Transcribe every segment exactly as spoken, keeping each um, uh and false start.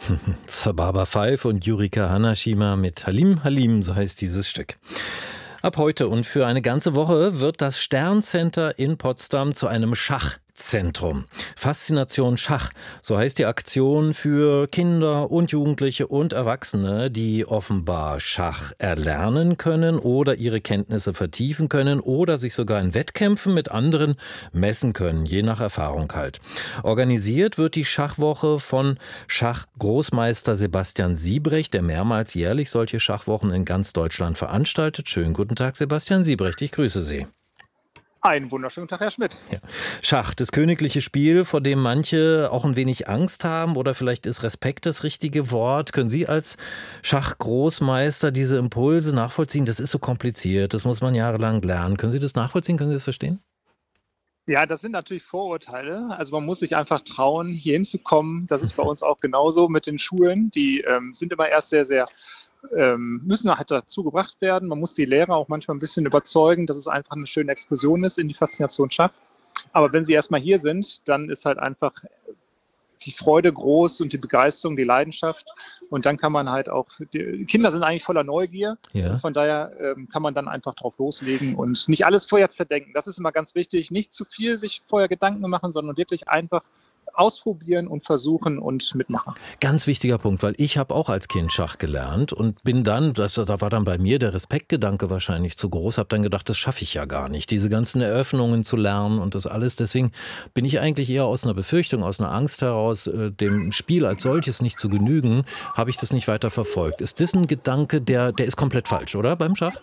Sababa Five und Yurika Hanashima mit Halim Halim, so heißt dieses Stück. Ab heute und für eine ganze Woche wird das Sterncenter in Potsdam zu einem Schachzentrum. Faszination Schach, so heißt die Aktion für Kinder und Jugendliche und Erwachsene, die offenbar Schach erlernen können oder ihre Kenntnisse vertiefen können oder sich sogar in Wettkämpfen mit anderen messen können, je nach Erfahrung halt. Organisiert wird die Schachwoche von Schachgroßmeister Sebastian Siebrecht, der mehrmals jährlich solche Schachwochen in ganz Deutschland veranstaltet. Schönen guten Tag, Sebastian Siebrecht, ich grüße Sie. Einen wunderschönen Tag, Herr Schmidt. Ja. Schach, das königliche Spiel, vor dem manche auch ein wenig Angst haben oder vielleicht ist Respekt das richtige Wort. Können Sie als Schachgroßmeister diese Impulse nachvollziehen? Das ist so kompliziert, das muss man jahrelang lernen. Können Sie das nachvollziehen? Können Sie das verstehen? Ja, das sind natürlich Vorurteile. Also man muss sich einfach trauen, hier hinzukommen. Das ist bei uns auch genauso mit den Schulen. Die ähm, sind immer erst sehr, sehr Ähm, müssen halt dazu gebracht werden. Man muss die Lehrer auch manchmal ein bisschen überzeugen, dass es einfach eine schöne Exkursion ist in die Faszination Schach. Aber wenn sie erstmal hier sind, dann ist halt einfach die Freude groß und die Begeisterung, die Leidenschaft. Und dann kann man halt auch, die Kinder sind eigentlich voller Neugier. Ja. Und von daher ähm, kann man dann einfach drauf loslegen und nicht alles vorher zerdenken. Das ist immer ganz wichtig. Nicht zu viel sich vorher Gedanken machen, sondern wirklich einfach ausprobieren und versuchen und mitmachen. Ganz wichtiger Punkt, weil ich habe auch als Kind Schach gelernt und bin dann, das, da war dann bei mir der Respektgedanke wahrscheinlich zu groß, habe dann gedacht, das schaffe ich ja gar nicht, diese ganzen Eröffnungen zu lernen und das alles. Deswegen bin ich eigentlich eher aus einer Befürchtung, aus einer Angst heraus, dem Spiel als solches nicht zu genügen, habe ich das nicht weiter verfolgt. Ist das ein Gedanke, der, der ist komplett falsch, oder, beim Schach?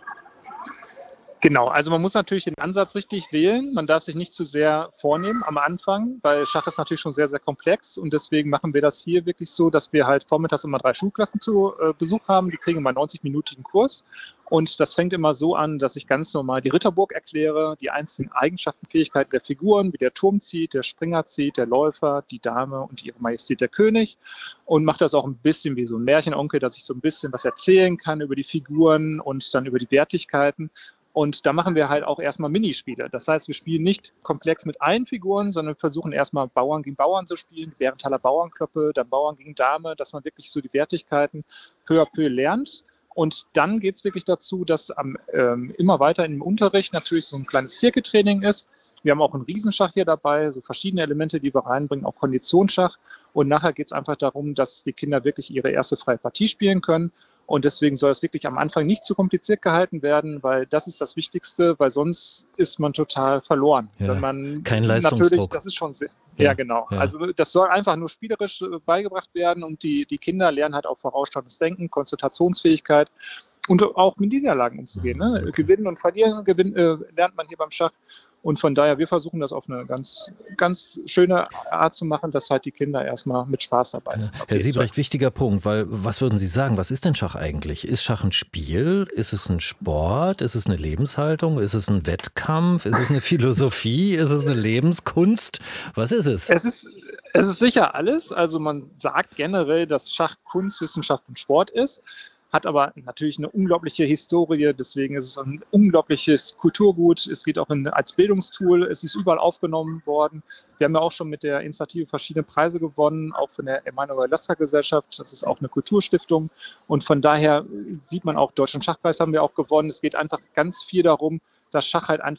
Genau, also man muss natürlich den Ansatz richtig wählen. Man darf sich nicht zu sehr vornehmen am Anfang, weil Schach ist natürlich schon sehr, sehr komplex und deswegen machen wir das hier wirklich so, dass wir halt vormittags immer drei Schulklassen zu äh, Besuch haben. Die kriegen immer einen neunzig-minütigen Kurs und das fängt immer so an, dass ich ganz normal die Ritterburg erkläre, die einzelnen Eigenschaften, Fähigkeiten der Figuren, wie der Turm zieht, der Springer zieht, der Läufer, die Dame und ihre Majestät der König und mache das auch ein bisschen wie so ein Märchenonkel, dass ich so ein bisschen was erzählen kann über die Figuren und dann über die Wertigkeiten. Und da machen wir halt auch erstmal Minispiele. Das heißt, wir spielen nicht komplex mit allen Figuren, sondern versuchen erstmal Bauern gegen Bauern zu spielen, Bärenthaler Bauernklöppe, dann Bauern gegen Dame, dass man wirklich so die Wertigkeiten peu à peu lernt. Und dann geht es wirklich dazu, dass am, ähm, immer weiter im Unterricht natürlich so ein kleines Zirkeltraining ist. Wir haben auch einen Riesenschach hier dabei, so verschiedene Elemente, die wir reinbringen, auch Konditionsschach. Und nachher geht es einfach darum, dass die Kinder wirklich ihre erste freie Partie spielen können. Und deswegen soll es wirklich am Anfang nicht zu kompliziert gehalten werden, weil das ist das Wichtigste, weil sonst ist man total verloren. Ja, Wenn man kein Leistungsdruck. Natürlich, das ist schon sehr, ja, Ja, genau. ja. Also das soll einfach nur spielerisch äh, beigebracht werden und die, die Kinder lernen halt auch vorausschauendes Denken, Konzentrationsfähigkeit und auch mit Niederlagen umzugehen. Ne? Okay. Gewinnen und verlieren gewinn, äh, lernt man hier beim Schach. Und von daher, wir versuchen das auf eine ganz, ganz schöne Art zu machen, dass halt die Kinder erstmal mit Spaß dabei sind. Ja. Herr Siebrecht, wichtiger Punkt, weil was würden Sie sagen, was ist denn Schach eigentlich? Ist Schach ein Spiel? Ist es ein Sport? Ist es eine Lebenshaltung? Ist es ein Wettkampf? Ist es eine Philosophie? Ist es eine Lebenskunst? Was ist es? Es ist, es ist sicher alles. Also man sagt generell, dass Schach Kunst, Wissenschaft und Sport ist. Hat aber natürlich eine unglaubliche Historie, deswegen ist es ein unglaubliches Kulturgut. Es geht auch in, als Bildungstool, es ist überall aufgenommen worden. Wir haben ja auch schon mit der Initiative verschiedene Preise gewonnen, auch von der Emanuel Lasker Gesellschaft. Das ist auch eine Kulturstiftung und von daher sieht man auch, Deutschen Schachpreis haben wir auch gewonnen. Es geht einfach ganz viel darum, dass Schach halt einfach